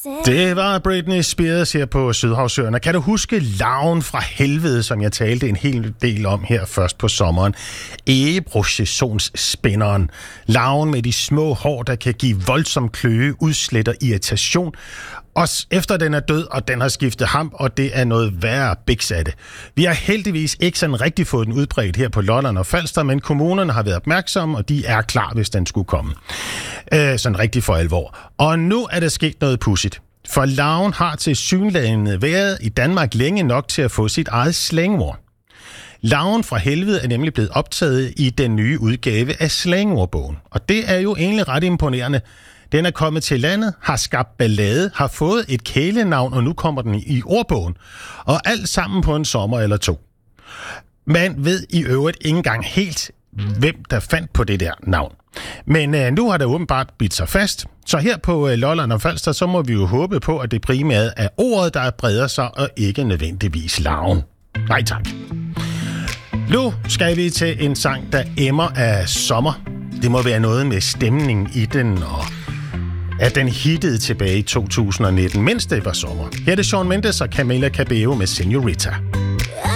Det var Britney Spears her på Sydhavsøerne. Kan du huske Larven fra helvede, som jeg talte en hel del om her først på sommeren? Egeprocessionsspænderen. Larven med de små hår, der kan give voldsom kløe, udslet og irritation. Også efter den er død, og den har skiftet ham, og det er noget værre biks af det. Vi har heldigvis ikke sådan rigtig fået den udbredt her på Lolland og Falster, men kommunerne har været opmærksomme, og de er klar, hvis den skulle komme. Sådan rigtig for alvor. Og nu er der sket noget pudsigt. For larven har tilsyneladende været i Danmark længe nok til at få sit eget slangord. Larven fra helvede er nemlig blevet optaget i den nye udgave af slangordbogen. Og det er jo egentlig ret imponerende. Den er kommet til landet, har skabt ballade, har fået et kælenavn, og nu kommer den i ordbogen. Og alt sammen på en sommer eller to. Man ved i øvrigt ikke engang helt, hvem der fandt på det der navn. Men nu har det åbenbart bidt sig fast. Så her på Lolland og Falster, så må vi jo håbe på, at det primært er ordet, der breder sig, og ikke nødvendigvis larven. Nej tak. Nu skal vi til en sang, der emmer af sommer. Det må være noget med stemningen i den, og at den hittede tilbage i 2019, mens det var sommer. Her er det Shawn Mendes og Camila Cabello med Señorita.